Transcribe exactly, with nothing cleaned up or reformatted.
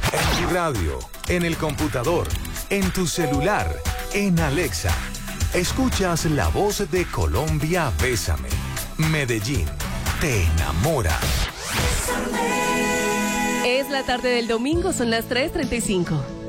En tu radio, en el computador, en tu celular, en Alexa. Escuchas la voz de Colombia, Bésame. Medellín, te enamora. Es la tarde del domingo, son las tres treinta y cinco.